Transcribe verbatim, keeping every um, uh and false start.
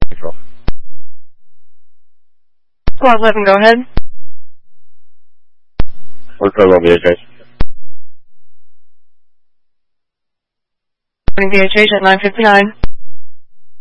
Control. Squad eleven, go ahead. one twelve on V H H. V H H at nine fifty-nine.